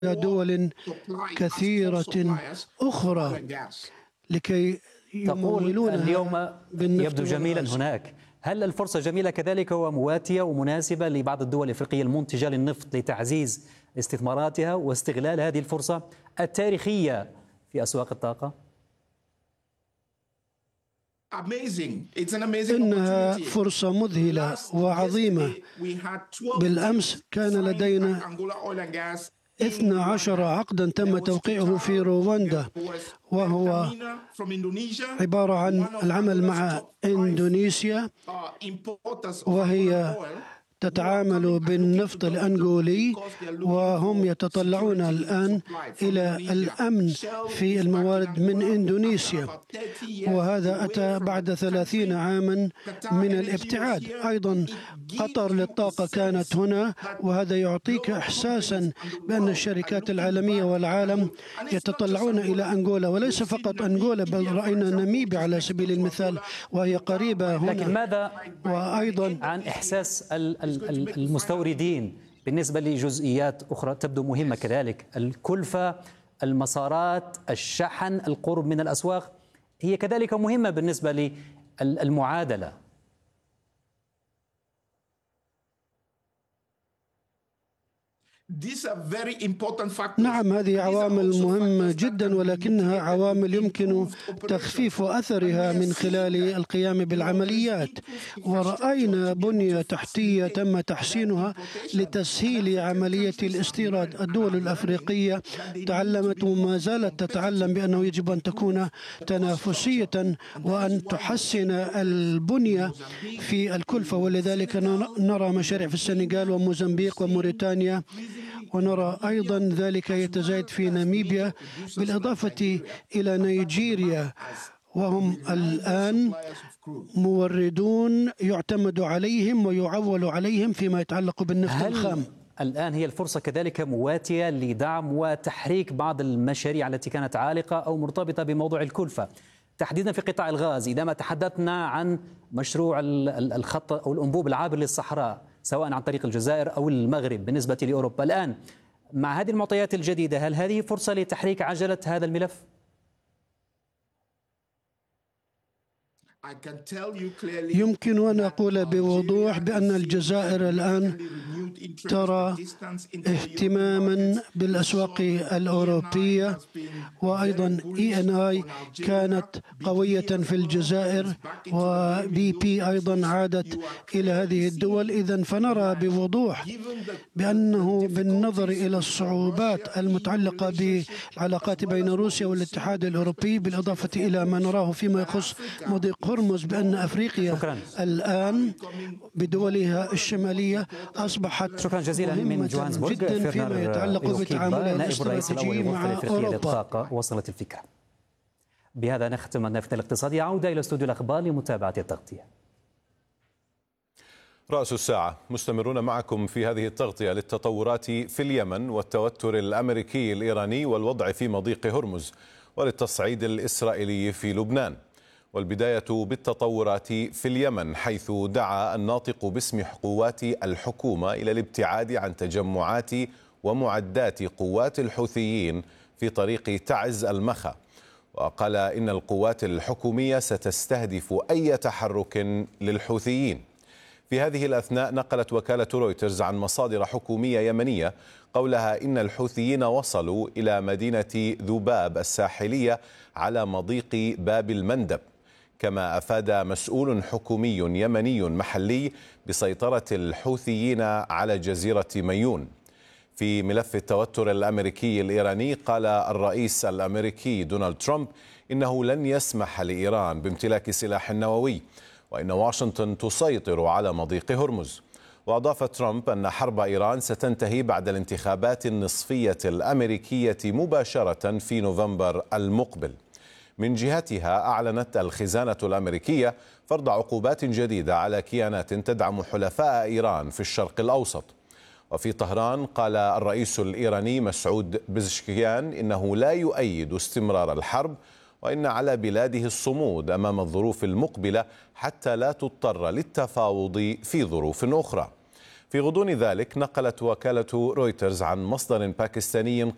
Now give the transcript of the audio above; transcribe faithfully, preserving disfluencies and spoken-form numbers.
دول كثيرة أخرى لكي تقول اليوم يبدو جميلا هناك. هل الفرصة جميلة كذلك ومواتية ومناسبة لبعض الدول الأفريقية المنتجة للنفط لتعزيز استثماراتها واستغلال هذه الفرصة التاريخية في أسواق الطاقة؟ إنها فرصة مذهلة وعظيمة. بالأمس كان لدينا اثني عشر عقدا تم توقيعه في رواندا، وهو عبارة عن العمل مع إندونيسيا، وهي تتعامل بالنفط الأنغولي، وهم يتطلعون الآن إلى الأمن في الموارد من إندونيسيا، وهذا أتى بعد ثلاثين عاما من الابتعاد. أيضا قطر للطاقة كانت هنا، وهذا يعطيك إحساسا بأن الشركات العالمية والعالم يتطلعون إلى أنغولا، وليس فقط أنغولا بل رأينا ناميبيا على سبيل المثال وهي قريبة هنا. لكن ماذا وأيضا عن إحساس المستوردين بالنسبة لجزئيات أخرى تبدو مهمة كذلك؟ الكلفة، المسارات، الشحن، القرب من الأسواق هي كذلك مهمة بالنسبة للمعادلة. نعم، هذه عوامل مهمة جدا، ولكنها عوامل يمكن تخفيف أثرها من خلال القيام بالعمليات. ورأينا بنية تحتية تم تحسينها لتسهيل عملية الاستيراد. الدول الأفريقية تعلمت وما زالت تتعلم بأنه يجب أن تكون تنافسية وأن تحسن البنية في الكلفة، ولذلك نرى مشاريع في السنغال وموزمبيق وموريتانيا، ونرى أيضا ذلك يتزايد في ناميبيا، بالإضافة إلى نيجيريا، وهم الآن موردون يعتمد عليهم ويعول عليهم فيما يتعلق بالنفط الخام. الآن هي الفرصة كذلك مواتية لدعم وتحريك بعض المشاريع التي كانت عالقة أو مرتبطة بموضوع الكلفة، تحديدا في قطاع الغاز؟ إذا ما تحدثنا عن مشروع الخط أو الأنبوب العابر للصحراء سواء عن طريق الجزائر أو المغرب بالنسبة لأوروبا، الآن مع هذه المعطيات الجديدة هل هذه فرصة لتحريك عجلة هذا الملف؟ يمكن أن أقول بوضوح بأن الجزائر الآن ترى اهتماما بالأسواق الأوروبية، وأيضا إي إن آي كانت قوية في الجزائر، وبي بي أيضا عادت إلى هذه الدول. إذن فنرى بوضوح بأنه بالنظر إلى الصعوبات المتعلقة بالعلاقات بين روسيا والاتحاد الأوروبي، بالإضافة إلى ما نراه فيما يخص مضيق هرمز، بأن أفريقيا شكرا. الآن بدولها الشمالية أصبحت شكرا جزيلا من جوهانسبورغ جدا فيما يتعلق بالتعامل نائب الرئيس الأول مع أوروبا. للطاقة. وصلت الفكرة. بهذا نختم النافذة الاقتصادية. عودة إلى استوديو الأخبار لمتابعة التغطية. رأس الساعة مستمرون معكم في هذه التغطية للتطورات في اليمن والتوتر الأمريكي الإيراني والوضع في مضيق هرمز وللتصعيد الإسرائيلي في لبنان. والبداية بالتطورات في اليمن، حيث دعا الناطق باسم قوات الحكومة إلى الابتعاد عن تجمعات ومعدات قوات الحوثيين في طريق تعز المخا، وقال إن القوات الحكومية ستستهدف أي تحرك للحوثيين. في هذه الأثناء نقلت وكالة رويترز عن مصادر حكومية يمنية قولها إن الحوثيين وصلوا إلى مدينة ذباب الساحلية على مضيق باب المندب. كما أفاد مسؤول حكومي يمني محلي بسيطرة الحوثيين على جزيرة ميون. في ملف التوتر الأمريكي الإيراني، قال الرئيس الأمريكي دونالد ترامب إنه لن يسمح لإيران بامتلاك سلاح نووي، وإن واشنطن تسيطر على مضيق هرمز. وأضاف ترامب أن حرب إيران ستنتهي بعد الانتخابات النصفية الأمريكية مباشرة في نوفمبر المقبل. من جهتها أعلنت الخزانة الأمريكية فرض عقوبات جديدة على كيانات تدعم حلفاء إيران في الشرق الأوسط. وفي طهران قال الرئيس الإيراني مسعود بزشكيان إنه لا يؤيد استمرار الحرب، وإن على بلاده الصمود أمام الظروف المقبلة حتى لا تضطر للتفاوض في ظروف أخرى. في غضون ذلك نقلت وكالة رويترز عن مصدر باكستاني